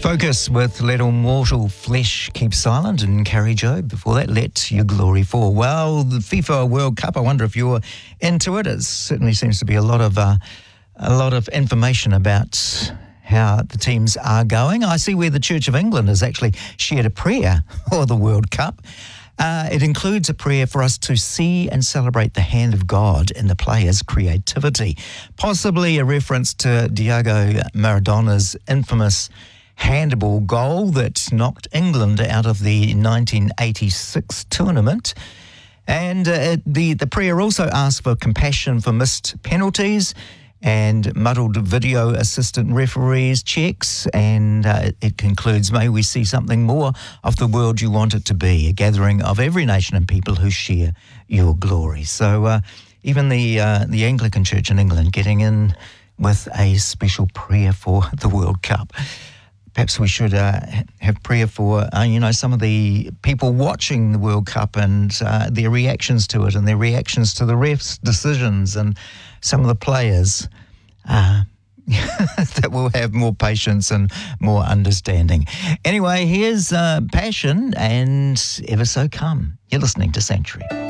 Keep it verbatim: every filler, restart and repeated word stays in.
Focus with Let All Mortal Flesh Keep Silent and Carrie Job. Before that, Let Your Glory Fall. Well, the FIFA World Cup, I wonder if you're into it. It certainly seems to be a lot of uh, a lot of information about how the teams are going. I see where the Church of England has actually shared a prayer for the World Cup. Uh, it includes a prayer for us to see and celebrate the hand of God in the players' creativity, possibly a reference to Diego Maradona's infamous handball goal that knocked England out of the nineteen eighty-six tournament. And uh, the, the prayer also asks for compassion for missed penalties and muddled video assistant referees checks, and uh, it concludes, may we see something more of the world you want it to be, a gathering of every nation and people who share your glory. So uh, even the uh, the Anglican Church in England getting in with a special prayer for the World Cup. Perhaps we should uh, have prayer for, uh, you know, some of the people watching the World Cup and uh, their reactions to it and their reactions to the refs' decisions, and some of the players uh, that will have more patience and more understanding. Anyway, here's uh, Passion and Ever So Come. You're listening to Sanctuary.